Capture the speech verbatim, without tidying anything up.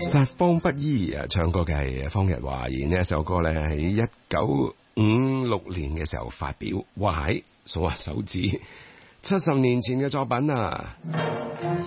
撒謊不依啊，唱歌嘅係方日華，而呢一首歌咧喺一九五六年嘅時候發表。哇，數下手指，七十年前嘅作品啊！